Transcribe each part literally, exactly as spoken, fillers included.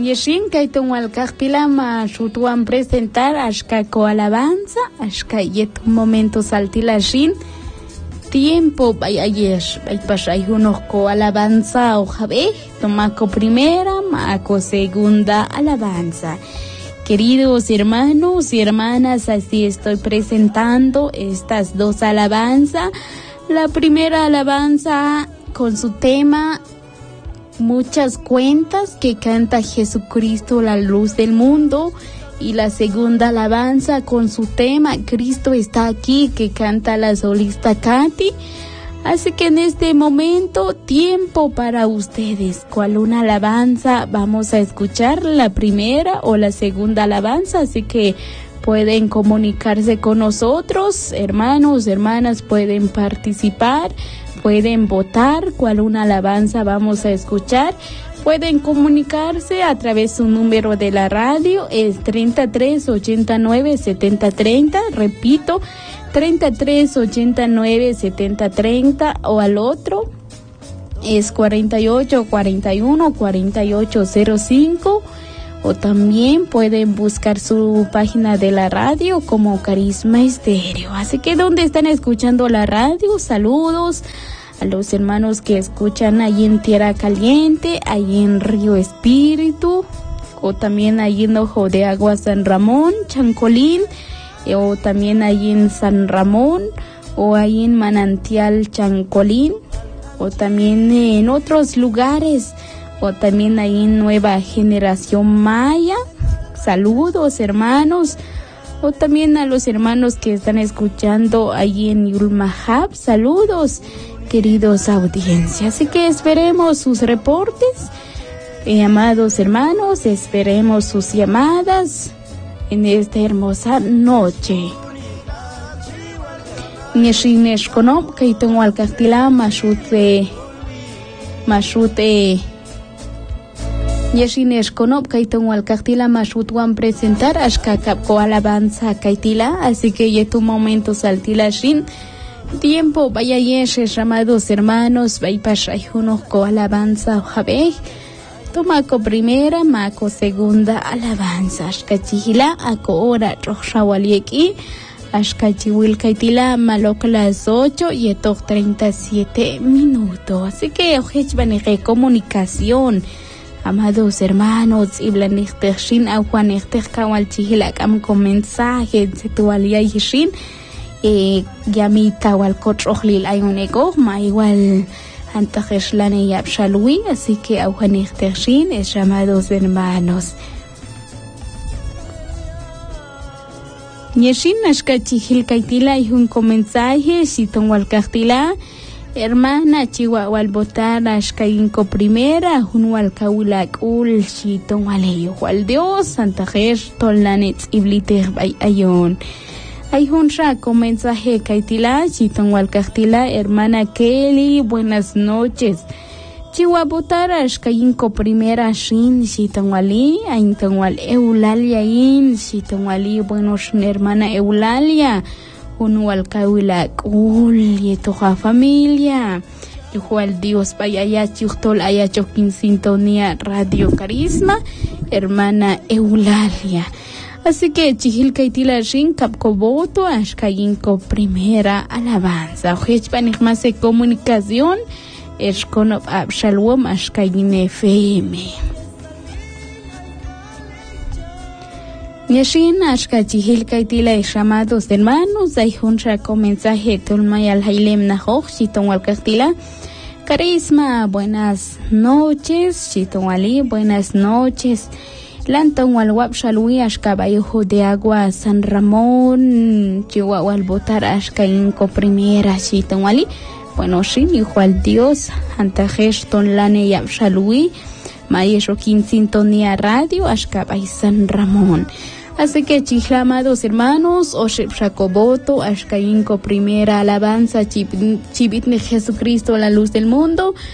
Yeshin kaiton walkaqtila ma shutuan presentar ashka ko alabanza ashka yet momento saltila shin tiempo bay ayer bay pasay uno ko alabanza o jabe tomako primera mako segunda alabanza. Queridos hermanos y hermanas, así estoy presentando estas dos alabanzas. La primera alabanza con su tema Muchas cuentas, que canta Jesucristo, la luz del mundo. Y la segunda alabanza con su tema Cristo está aquí, que canta la solista Katy. Así que en este momento, tiempo para ustedes. ¿Cuál una alabanza vamos a escuchar? ¿La primera o la segunda alabanza? Así que pueden comunicarse con nosotros, hermanos, hermanas, pueden participar, pueden votar cuál una alabanza vamos a escuchar. Pueden comunicarse a través de un número de la radio, es treinta y tres ochenta y nueve setenta treinta, repito, treinta y tres ochenta y nueve setenta treinta, o al otro es cuarenta y ocho cuarenta y uno cuarenta y ocho cero cinco, o también pueden buscar su página de la radio como Carisma Estéreo. Así que donde están escuchando la radio, saludos a los hermanos que escuchan ahí en Tierra Caliente, ahí en Río Espíritu, o también ahí en Ojo de Agua San Ramón, Chancolín, o también ahí en San Ramón, o ahí en Manantial Chancolín, o también en otros lugares, o también ahí en Nueva Generación Maya. Saludos, hermanos. O también a los hermanos que están escuchando ahí en Yulmahab. Saludos, queridos audiencias. Así que esperemos sus reportes, eh, amados hermanos, esperemos sus llamadas en esta hermosa noche. Neshinesh konop kaiton walkastila mashute mashute Neshinesh konop kaiton walkastila mashutuan presentar ashka kapko alabanza kaitila. Así que ya tu momento saltila shin tiempo vaya yeshes, amados hermanos, vaya pashay unos ko alabanza jabe tomako primera mako segunda alabanza ashka chihila ako ora rohshawalieki ashka chiwil kaitila malok las ocho y etok treinta y siete minutos. Así que ojech banege comunicación, amados hermanos, y blanechtershin aguanecter kawal chihila kam con mensaje se tualia yeshin eh yamita wal kotrojlil ayunego ma igual antajeshlane yapshalwi. Así que aguanechtershin es llamados hermanos. Yeshin ashka chihil kaitila y un mensaje si ton wal kaitila hermana chiwa wal botar ashka inko primera un wal kawilak ul si ton waleyo wal Dios santajesh tollanets ibliter bay ayon. Hay un raco mensaje kaitila chiton wal kaitila hermana Kelly, buenas noches. Chiwa botar ashka inko primera shin chiton wali ainton wal Eulalia in chiton wali buenos hermana Eulalia un wal kawilak ul yetoja familia igual Dios vaya ya chuchtol haya chokin sintonía Radio Carisma hermana Eulalia. Así que chihil kaitila shin kapko voto ashka inko primera alabanza ojech panigmase comunicación es con Abshalom ashka in F M. Yashin ashka chihil kaitila y llamados hermanos hay un raco mensaje tolmay al hailem nahoch chiton wal kaitila Carisma, buenas noches chiton wali, buenas noches lanton wal wabshalwi ashka bayojo de agua San Ramón chihuahua wal botar ashka inko primera chiton wali. Bueno, shin igual Dios antajesh ton lane yabshalwi mayesho kin sintonía radio ashka bay San Ramón. Así que chihla, amados hermanos, Oshep Shakoboto, Ashkainko primera alabanza, chibitne Jesucristo, la luz del mundo.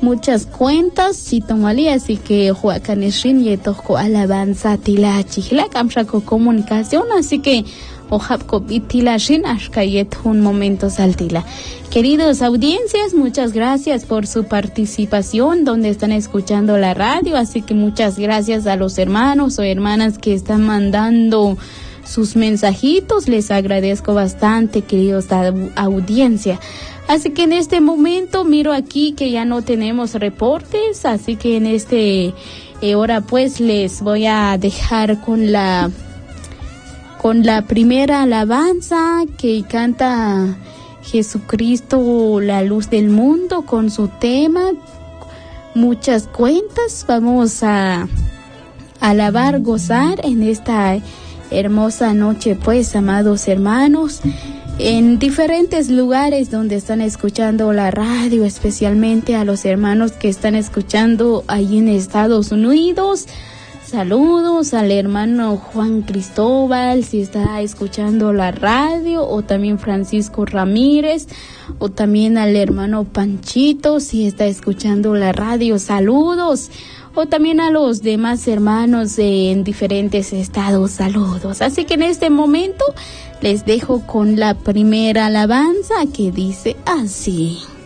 muchas cuentas Chitonwali, así que Juacaneshin y Tojo Alabanza Tila Chihla Kamshako Comunicación, así que Ojapko Tilashin Ashkayet un momento saltila. Queridos audiencias, muchas gracias por su participación donde están escuchando la radio, así que muchas gracias a los hermanos o hermanas que están mandando sus mensajitos, les agradezco bastante, queridos audiencia. Así que en este momento miro aquí que ya no tenemos reportes, así que en este eh, hora pues les voy a dejar con la con la primera alabanza que canta Jesucristo, la luz del mundo, con su tema Muchas Cuentas. Vamos a alabar, gozar en esta hermosa noche, pues, amados hermanos, en diferentes lugares donde están escuchando la radio, especialmente a los hermanos que están escuchando ahí en Estados Unidos. Saludos al hermano Juan Cristóbal, si está escuchando la radio, o también Francisco Ramírez, o también al hermano Panchito, si está escuchando la radio, saludos. O también a los demás hermanos en diferentes estados, saludos. Así que en este momento les dejo con la primera alabanza que dice así.